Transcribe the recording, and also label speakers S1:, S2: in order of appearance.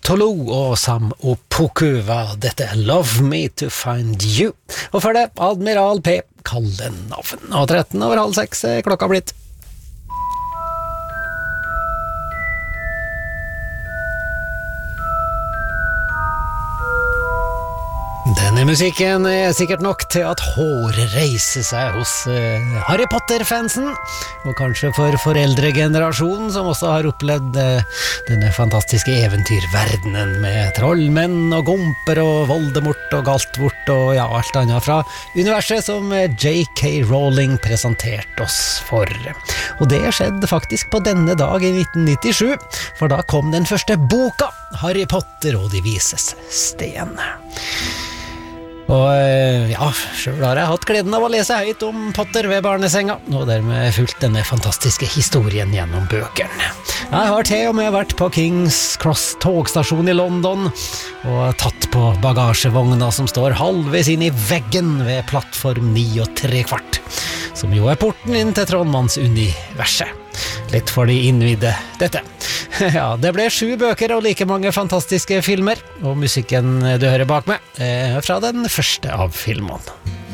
S1: Tolo og Sam Opoku var dette Love Me to Find You. Og for det, Admiral P, kallenavn. Og 6:13 er klokka blitt. Denne musikken er sikkert nok til at håret reiser seg hos Harry Potter-fansen, og kanskje for foreldregenerasjonen som også har opplevd denne fantastiske eventyrverdenen med trollmenn og gomper og Voldemort og Galtvort og ja, alt annet fra universet som J.K. Rowling presenterte oss for. Og det skjedde faktisk på denne dag i 1997, for da kom den første boka, Harry Potter og de vises sten. Og ja, selv har jeg hatt gleden av å lese høyt om Potter ved barnesenga, og dermed fulgt denne fantastiske historien gjennom bøkene. Jeg har til og med vært på Kings Cross togstasjon i London, og tatt på bagasjevogna som står halvveis inn i veggen ved plattform 9,75, som jo er porten inn til Trollmannsuniverset. Litt for de innvidde dette. Ja, det ble 7 bøker og like mange fantastiske filmer, og musikken du hører bak meg er fra den første av filmene.